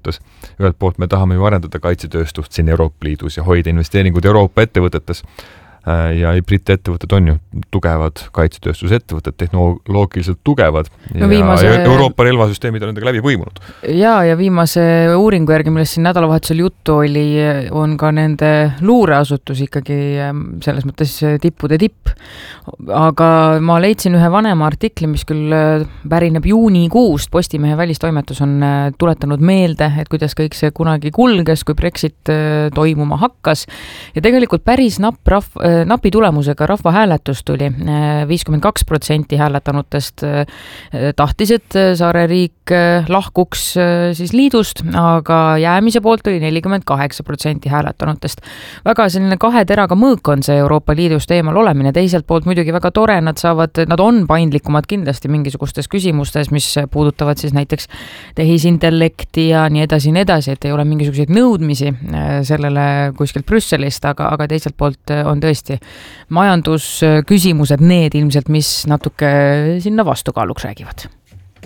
suuntes. Ühelt poolt me tahame ju arendada kaitsetööstust siin Euroopa Liidus ja hoida investeeringud Euroopa ettevõtetes. Ja Briti ettevõtted on ju tugevad kaitsetööstuse ettevõtted, tehnoloogiliselt tugevad ja Euroopa relvasüsteemid on nendega läbi põimunud. Ja viimase uuringu järgi, millest siin nädalavahetusel juttu oli, on ka nende luureasutus ikkagi selles mõttes tippude tipp. Aga ma leidsin ühe vanema artikli, mis küll pärineb juunikuust. Postimehe välistoimetus on tuletanud meelde, et kuidas kõik see kunagi kulges, kui Brexit toimuma hakkas. Ja tegelikult päris napi tulemusega rahvahääletus tuli. 52% hääletanutest tahtis, et saareriik lahkuks siis liidust, aga jäämise poolt oli 48% hääletanutest. Väga selline kahe teraga mõõk on see Euroopa Liidust eemal olemine. Teiselt poolt muidugi väga tore, nad on paindlikumad kindlasti mingisugustes küsimustes, mis puudutavad siis näiteks tehisintellekti ja nii edasi, et ei ole mingisuguseid nõudmisi sellele kuskilt Brüsselist, aga teiselt poolt on tõesti majandusküsimused need ilmselt, mis natuke sinna vastukaaluks räägivad.